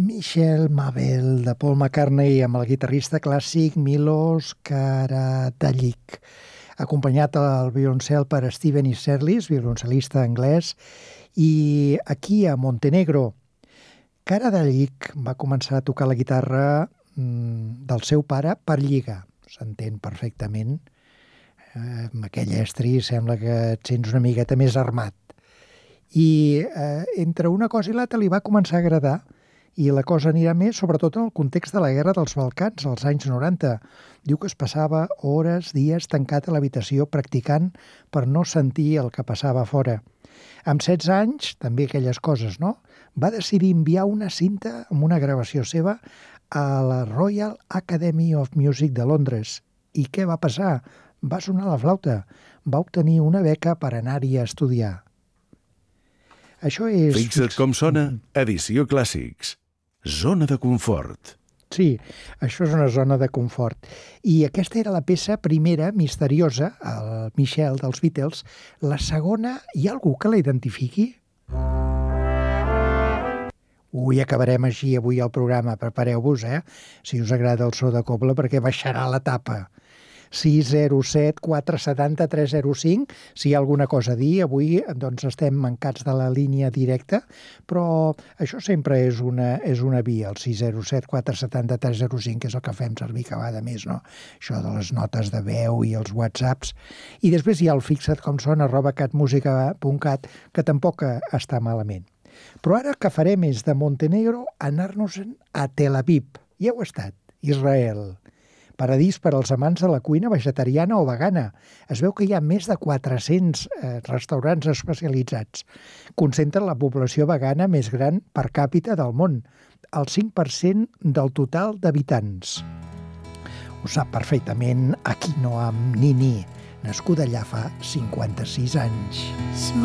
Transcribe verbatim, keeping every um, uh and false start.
Michel Mabel, de Paul McCartney, amb el guitarrista clàssic Milos Karadzic, acompanyat al violoncel per Steven Isserlis, violoncel·lista anglès, i aquí a Montenegro. Karadzic va començar a tocar la guitarra mm, del seu pare per lliga, s'entén perfectament. Eh, amb aquell estri sembla que et sents una miqueta més armat. I eh, entre una cosa i l'altra li va començar a agradar, i la cosa anirà més, sobretot en el context de la guerra dels Balcans, als anys noranta. Diu que es passava hores, dies tancat a l'habitació practicant per no sentir el que passava a fora. Amb setze anys, també aquelles coses, no? Va decidir enviar una cinta amb una gravació seva a la Royal Academy of Music de Londres. I què va passar? Va sonar la flauta. Va obtenir una beca per anar-hi a estudiar. Això és... Fixa't com sona Edició Clàssics. Zona de confort. Sí, això és una zona de confort. I aquesta era la peça primera, misteriosa, el Michel dels Beatles. La segona, hi ha algú que la identifiqui? Ui, acabarem així avui el programa. Prepareu-vos, eh? Si us agrada el so de cobla, perquè baixarà la tapa. sis zero set quatre set zero tres zero cinc. Si hi ha alguna cosa a dir, avui doncs estem mancats de la línia directa, però això sempre és una, és una via, el sis zero set quatre set zero tres zero cinc, que és el que fem servir cada vegada més, no? Això de les notes de veu i els whatsapps. I després hi ha el fixa't com sona arroba catmusica punt cat, que tampoc està malament. Però ara el que farem és de Montenegro anar-nos-en a Tel Aviv. Ja heu estat, Israel. Paradís per als amants de la cuina vegetariana o vegana. Es veu que hi ha més de quatre-cents eh, restaurants especialitzats. Concentren la població vegana més gran per càpita del món, el cinc per cent del total d'habitants. Ho sap perfectament Akinoam Nini, nascuda allà fa cinquanta-sis anys.